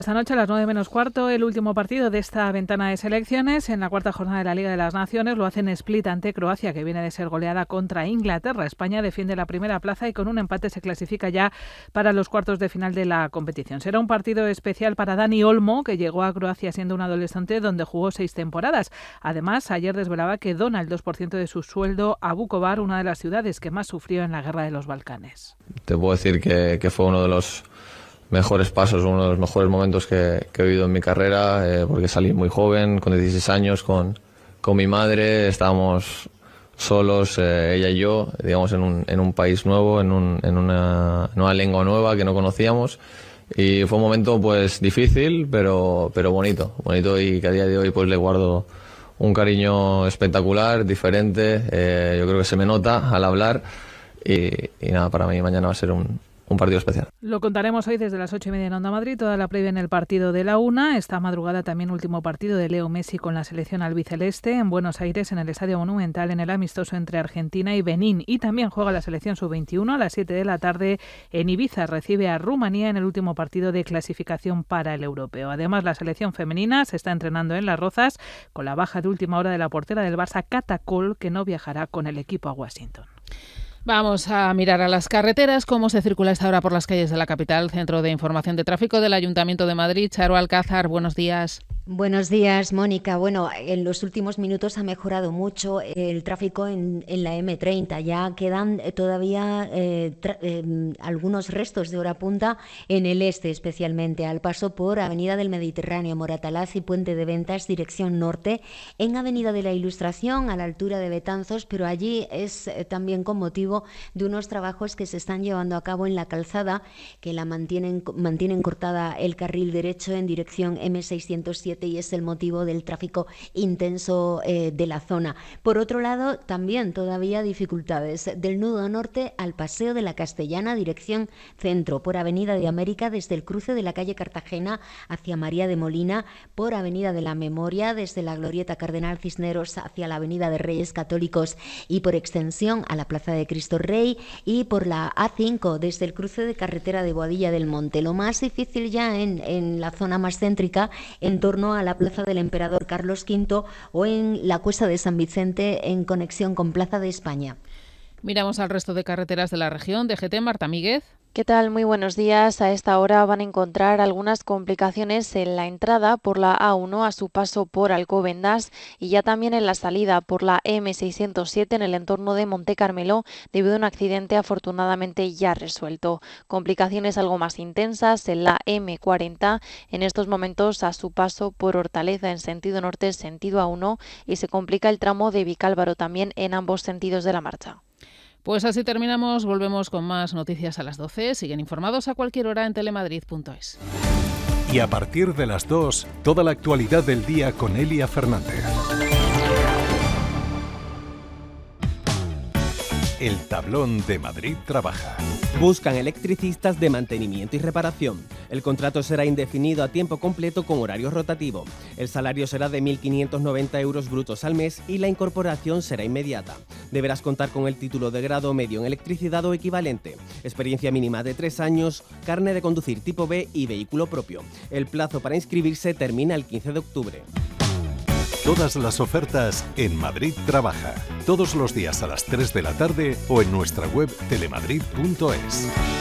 Esta noche a las 9 menos cuarto, el último partido de esta ventana de selecciones. En la cuarta jornada de la Liga de las Naciones lo hacen split ante Croacia, que viene de ser goleada contra Inglaterra. España defiende la primera plaza y con un empate se clasifica ya para los cuartos de final de la competición. Será un partido especial para Dani Olmo, que llegó a Croacia siendo un adolescente donde jugó 6 temporadas. Además, ayer desvelaba que dona el 2% de su sueldo a Vukovar, una de las ciudades que más sufrió en la guerra de los Balcanes. Te puedo decir que fue uno de los mejores pasos, uno de los mejores momentos que he vivido en mi carrera, porque salí muy joven, con 16 años, con mi madre, estábamos solos, ella y yo, digamos, en un país nuevo, en una nueva lengua nueva que no conocíamos, y fue un momento pues difícil, pero bonito, y que a día de hoy pues le guardo un cariño espectacular, diferente, yo creo que se me nota al hablar, y nada, para mí mañana va a ser un partido especial. Lo contaremos hoy desde las 8:30 en Onda Madrid, toda la previa en el partido de la 1. Esta madrugada también último partido de Leo Messi con la selección albiceleste en Buenos Aires, en el Estadio Monumental, en el amistoso entre Argentina y Benín. Y también juega la selección sub-21 a las 7 de la tarde en Ibiza. Recibe a Rumanía en el último partido de clasificación para el europeo. Además, la selección femenina se está entrenando en Las Rozas con la baja de última hora de la portera del Barça, Cata Coll, que no viajará con el equipo a Washington. Vamos a mirar a las carreteras, cómo se circula esta hora por las calles de la capital. Centro de Información de Tráfico del Ayuntamiento de Madrid. Charo Alcázar, buenos días. Buenos días, Mónica. Bueno, en los últimos minutos ha mejorado mucho el tráfico en la M30. Ya quedan todavía algunos restos de hora punta en el este, especialmente al paso por Avenida del Mediterráneo, Moratalaz y Puente de Ventas, dirección norte, en Avenida de la Ilustración, a la altura de Betanzos, pero allí es también con motivo de unos trabajos que se están llevando a cabo en la calzada, que la mantienen cortada el carril derecho en dirección M607, y es el motivo del tráfico intenso de la zona. Por otro lado, también todavía dificultades del nudo norte al Paseo de la Castellana, dirección centro, por Avenida de América, desde el cruce de la calle Cartagena hacia María de Molina, por Avenida de la Memoria, desde la Glorieta Cardenal Cisneros hacia la Avenida de Reyes Católicos y por extensión a la Plaza de Cristo Rey, y por la A5 desde el cruce de carretera de Boadilla del Monte. Lo más difícil ya en la zona más céntrica, en torno a la Plaza del Emperador Carlos V o en la Cuesta de San Vicente, en conexión con Plaza de España. Miramos al resto de carreteras de la región. DGT, Marta Míguez. ¿Qué tal? Muy buenos días. A esta hora van a encontrar algunas complicaciones en la entrada por la A1 a su paso por Alcobendas y ya también en la salida por la M607 en el entorno de Monte Carmelo debido a un accidente afortunadamente ya resuelto. Complicaciones algo más intensas en la M40 en estos momentos a su paso por Hortaleza en sentido norte, sentido A1, y se complica el tramo de Vicálvaro también en ambos sentidos de la marcha. Pues así terminamos, volvemos con más noticias a las 12. Siguen informados a cualquier hora en telemadrid.es. Y a partir de las 2, toda la actualidad del día con Elia Fernández. El tablón de Madrid trabaja. Buscan electricistas de mantenimiento y reparación. El contrato será indefinido a tiempo completo con horario rotativo. El salario será de 1.590 euros brutos al mes y la incorporación será inmediata. Deberás contar con el título de grado medio en electricidad o equivalente, experiencia mínima de 3 años, carnet de conducir tipo B y vehículo propio. El plazo para inscribirse termina el 15 de octubre. Todas las ofertas en Madrid Trabaja, todos los días a las 3 de la tarde o en nuestra web telemadrid.es.